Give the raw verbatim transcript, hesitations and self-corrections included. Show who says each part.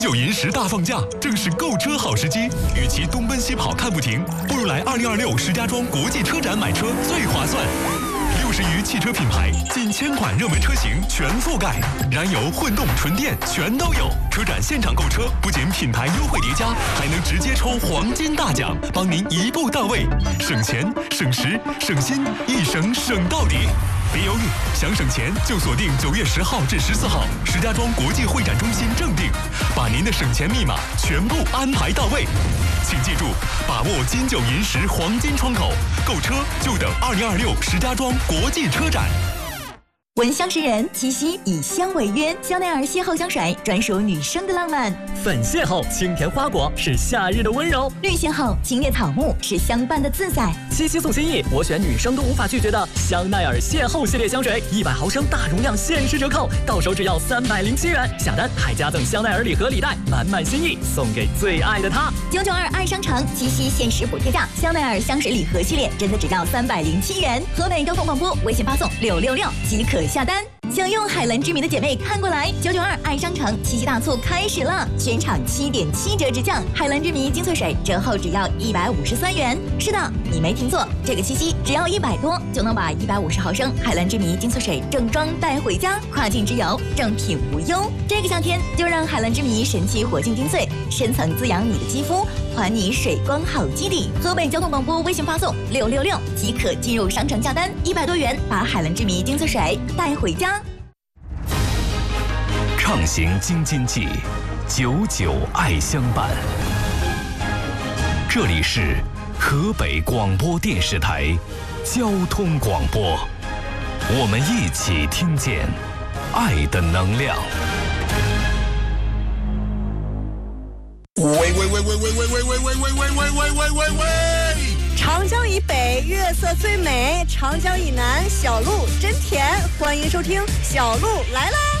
Speaker 1: 九银石大放价，正是购车好时机。与其东奔西跑看不停，不如来二零二六石家庄国际车展买车最划算。六十余汽车品牌，近千款热门车型全覆盖，燃油、混动、纯电全都有。车展现场购车，不仅品牌优惠叠加，还能直接抽黄金大奖，帮您一步到位，省钱、省时、省心，一省省到底。别犹豫，想省钱就锁定九月十号至十四号石家庄国际会展中心正定，把您的省钱密码全部安排到位。请记住，把握金九银十黄金窗口，购车就等二零二六石家庄国际车展。
Speaker 2: 闻香识人，七夕以香为约，香奈儿邂逅香水专属女生的浪漫。
Speaker 3: 粉邂逅清甜花果是夏日的温柔，
Speaker 2: 绿邂逅清冽草木是相伴的自在。
Speaker 3: 七夕送心意，我选女生都无法拒绝的香奈儿邂逅系列香水，一百毫升大容量限时折扣，到手只要三百零七元，下单还加赠香奈儿礼盒礼袋，满满心意送给最爱的他。
Speaker 2: 九九二爱商城七夕限时补贴价，香奈儿香水礼盒系列真的只要三百零七元。河北交通广播微信发送六六六即可下单。想用海蓝之谜的姐妹看过来，九九二爱商城七夕大促开始了，全场七点七折直降，海蓝之谜精粹水折后只要一百五十三元。是的，你没听错，这个七夕只要一百多就能把一百五十毫升海蓝之谜精粹水正装带回家，跨境之游正品无忧。这个夏天就让海蓝之谜神奇活性精粹深层滋养你的肌肤，还你水光好基底。河北交通广播微信发送六六六即可进入商城下单，一百多元把海蓝之谜精粹水带回家。
Speaker 4: 畅行京津冀，九九爱相伴。这里是河北广播电视台交通广播，我们一起听见爱的能量。
Speaker 5: 喂喂喂喂喂喂喂喂喂喂喂喂喂喂喂喂！
Speaker 6: 长江以北月色最美，长江以南小鹿真甜。欢迎收听《小鹿来啦》。